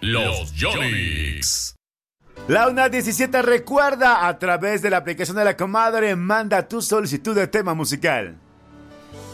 Los Yonix. La UNA 17 recuerda, a través de la aplicación de La Comadre, manda tu solicitud de tema musical.